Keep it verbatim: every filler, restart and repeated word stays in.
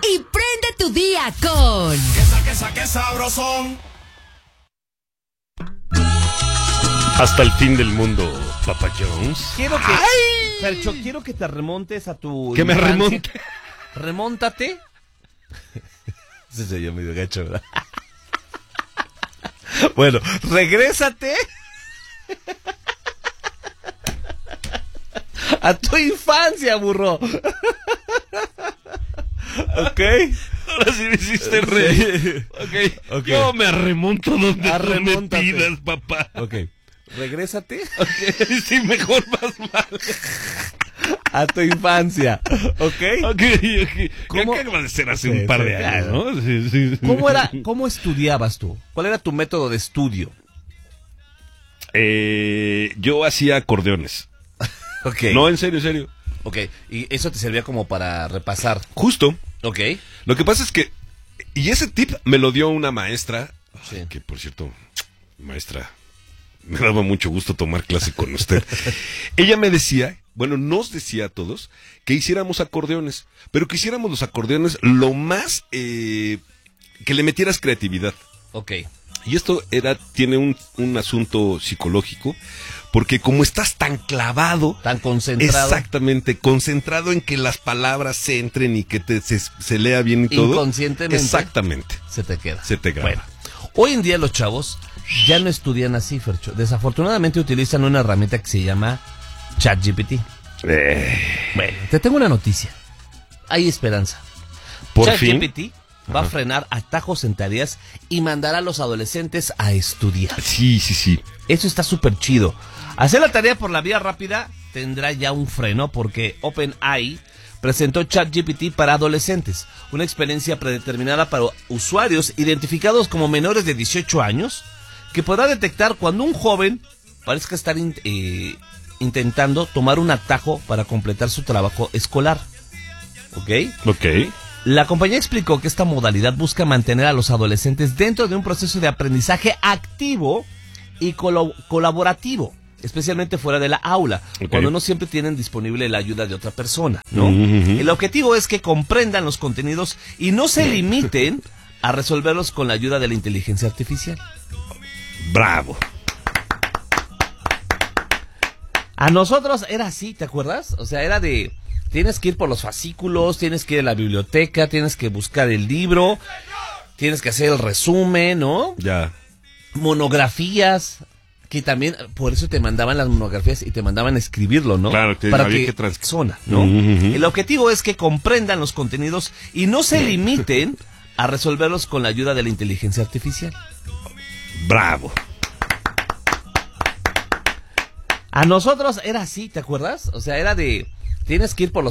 Y prende tu día con... Que saque, saque sabrosón. Hasta el fin del mundo, Papa Jones. Quiero que, ¡ay! Fercho, quiero que te remontes a tu Que me infancia. remonte. Remóntate. Ese soy yo medio gacho, ¿verdad? Bueno, regrésate a tu infancia, burro. ¿Ok? Ahora sí me hiciste reír. Okay. Ok. Yo me remonto donde tú me Arremóntate. pidas, papá. Ok. Regrésate Okay. Sí, mejor más mal. a tu infancia. ¿Ok? Ok, ok. ¿Cómo? ¿Cómo? Acaba de ser hace Sí, un par sí, de años, claro. ¿no? Sí, sí, sí. ¿Cómo era, cómo estudiabas tú? ¿Cuál era tu método de estudio? Eh, yo hacía acordeones. Ok. No, en serio, en serio. Ok. Y eso te servía como para repasar. Justo. Ok. Lo que pasa es que... Y ese tip me lo dio una maestra. Sí. Ay, que por cierto, maestra, me daba mucho gusto tomar clase con usted. Ella me decía, bueno, nos decía a todos, que hiciéramos acordeones, pero que hiciéramos los acordeones lo más... Eh, que le metieras creatividad. Ok. Y esto era tiene un, un asunto psicológico, porque como estás tan clavado... Tan concentrado. Exactamente, concentrado en que las palabras se entren y que te, se, se lea bien y todo. Inconscientemente. Exactamente. Se te queda. Se te graba. Bueno, hoy en día los chavos ya no estudian así, Fercho. Desafortunadamente utilizan una herramienta que se llama ChatGPT. Eh, Bueno, te tengo una noticia. Hay esperanza. por ChatGPT fin. va Ajá. a frenar atajos en tareas y mandar a los adolescentes a estudiar. Sí, sí, sí. Eso está súper chido. Hacer la tarea por la vía rápida tendrá ya un freno porque OpenAI presentó ChatGPT para adolescentes, una experiencia predeterminada para usuarios identificados como menores de dieciocho años, que podrá detectar cuando un joven parezca estar in- eh, intentando tomar un atajo para completar su trabajo escolar. ¿Ok? Ok. La compañía explicó que esta modalidad busca mantener a los adolescentes dentro de un proceso de aprendizaje activo y colo- colaborativo, especialmente fuera de la aula, Ok. cuando no siempre tienen disponible la ayuda de otra persona, ¿no? Ujú. El objetivo es que comprendan los contenidos y no se limiten a resolverlos con la ayuda de la inteligencia artificial. Bravo. A nosotros era así, ¿te acuerdas? O sea, era de... Tienes que ir por los fascículos, tienes que ir a la biblioteca, tienes que buscar el libro, tienes que hacer el resumen, ¿no? Ya. Monografías, que también, por eso te mandaban las monografías y te mandaban a escribirlo, ¿no? Claro, que Para había que, que trans- zona, ¿no? Ujú. El objetivo es que comprendan los contenidos y no se limiten a resolverlos con la ayuda de la inteligencia artificial. Bravo. A nosotros era así, ¿te acuerdas? O sea, era de... Tienes que ir por los